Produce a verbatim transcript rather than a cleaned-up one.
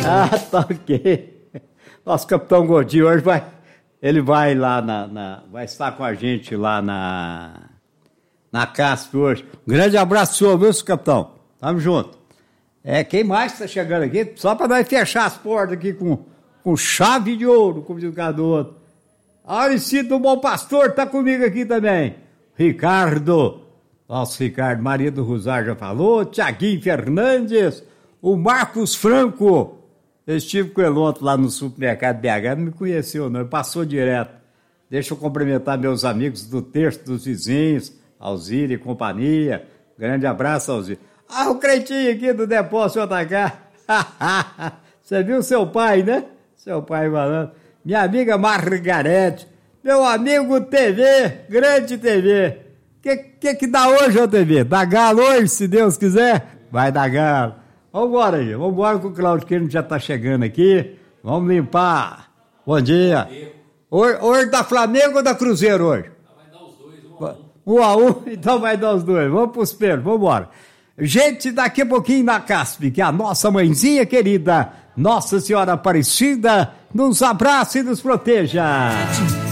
Ah, tá ok. Nosso capitão Gordinho hoje vai... Ele vai lá na, na... Vai estar com a gente lá na... Na C A S P hoje. Um grande abraço senhor, viu, capitão? Tamo junto. É, quem mais está chegando aqui? Só para nós fechar as portas aqui com, com chave de ouro, como diz o cara do outro. Auricito do Bom Pastor tá comigo aqui também. Ricardo, nosso Ricardo, Maria do Rosário já falou. Tiaguinho Fernandes, o Marcos Franco. Eu estive com ele ontem lá no supermercado B H, não me conheceu não, ele passou direto. Deixa eu cumprimentar meus amigos do Terço dos Vizinhos, Alzira e companhia. Grande abraço, Alzira. Ah, o Creitinho aqui do Depósito J K. Você viu seu pai, né? Seu pai falando. Minha amiga Margarete. Meu amigo T V, grande T V. Que, que que dá hoje, ô T V? Dá galo hoje, se Deus quiser? Vai dar galo. Vambora aí, vambora que o Claudio Queiro já tá chegando aqui. Vamos limpar. Bom dia. Hoje, hoje da Flamengo ou da Cruzeiro hoje? Vai dar os dois, um a um. Um a um, então vai dar os dois. Vamos pros pênaltis, vambora. Gente, daqui a pouquinho na C A S P, que a nossa mãezinha querida, Nossa Senhora Aparecida, nos abraça e nos proteja.